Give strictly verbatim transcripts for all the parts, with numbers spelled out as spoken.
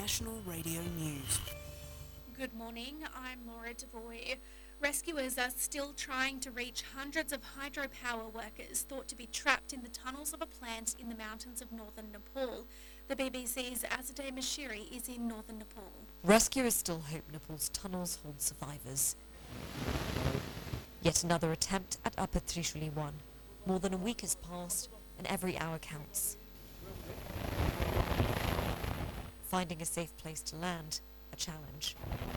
National Radio News. Good morning, I'm Laura Devoy. Rescuers are still trying to reach hundreds of hydropower workers thought to be trapped in the tunnels of a plant in the mountains of northern Nepal. The B B C's Azadeh Mashiri is in northern Nepal. Rescuers still hope Nepal's tunnels hold survivors. Yet another attempt at Upper Trishuli one. More than a week has passed, and every hour counts. Finding a safe place to land, a challenge.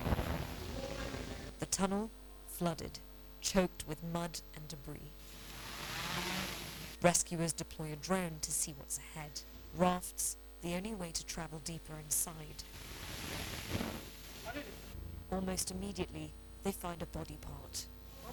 The tunnel, flooded, choked with mud and debris. Rescuers deploy a drone to see what's ahead. Rafts, the only way to travel deeper inside. Almost immediately, they find a body part.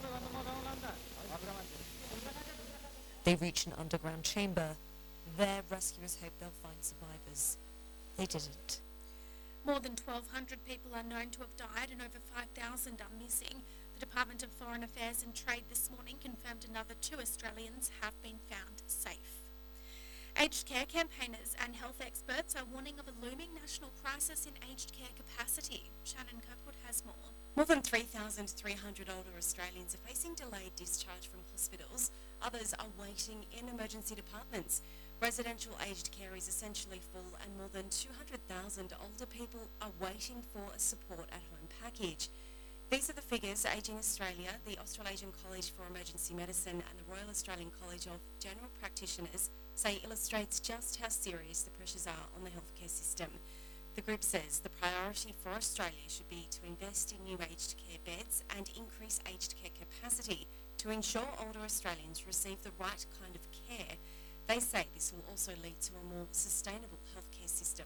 They reach an underground chamber. There, rescuers hope they'll find survivors. They didn't. More than twelve hundred people are known to have died and over five thousand are missing. The Department of Foreign Affairs and Trade this morning confirmed another two Australians have been found safe. Aged care campaigners and health experts are warning of a looming national crisis in aged care capacity. Shannon Kirkwood has more. More than three thousand three hundred older Australians are facing delayed discharge from hospitals. Others are waiting in emergency departments. Residential aged care is essentially full, and more than two hundred thousand older people are waiting for a support at home package. These are the figures Ageing Australia, the Australasian College for Emergency Medicine and the Royal Australian College of General Practitioners say illustrates just how serious the pressures are on the healthcare system. The group says the priority for Australia should be to invest in new aged care beds and increase aged care capacity to ensure older Australians receive the right kind of care. They say this will also lead to a more sustainable healthcare system.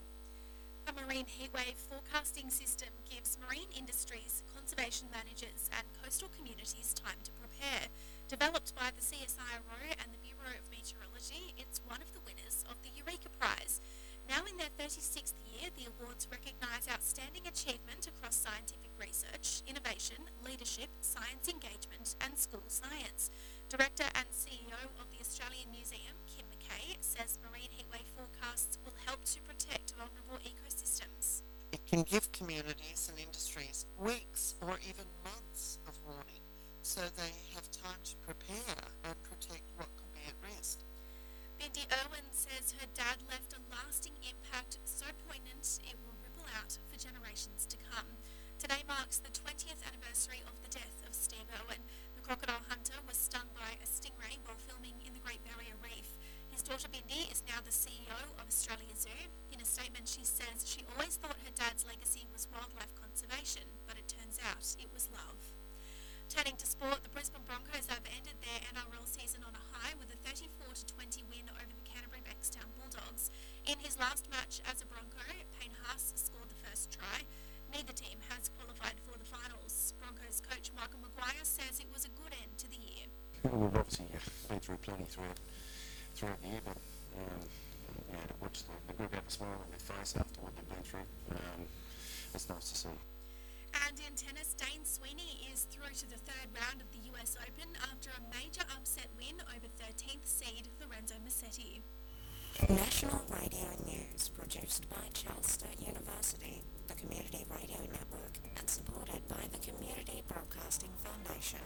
A marine heatwave forecasting system gives marine industries, conservation managers and coastal communities time to prepare. Developed by the C S I R O and the Bureau of Meteorology, it's one of the winners of the Eureka Prize. Now in their thirty-sixth year, the awards recognise outstanding achievement across scientific research, innovation, leadership, science engagement and school science. Director and C E O of the Australian Museum, Kim McKay, says marine heatwave forecasts will help to protect vulnerable ecosystems. It can give communities and industries weeks or even months of warning so they have time to prepare and protect what could be at risk. Bindi Irwin says her dad left a lasting impact so poignant it will ripple out for generations to come. Today marks the twentieth anniversary of the death of Steve Irwin. The crocodile hunter was stung by a stingray while filming in the Great Barrier Reef. His daughter Bindi is now the C E O of Australia Zoo. In a statement she says she always thought her dad's legacy was wildlife conservation, but it turns out it was love. Turning to sport, the Brisbane Broncos have ended their N R L season on a high with a thirty-four to twenty win over the Canterbury Bankstown Bulldogs. In his last match as a Bronco, Payne Haas scored the first try. Neither team has qualified for the finals. Broncos coach Michael Maguire says it was a good end to the year. Well, we've obviously been through plenty throughout, throughout the year, but um, yeah, to watch the, the group have a smile on their face after what they've been through, um, it's nice to see. And in tennis, Dane Sweeney is through to the third round of the U S Open after a major upset win over thirteenth seed Lorenzo Musetti. National Radio News, produced by Charles Sturt University, the Community Radio Network, and supported by the Community Broadcasting Foundation.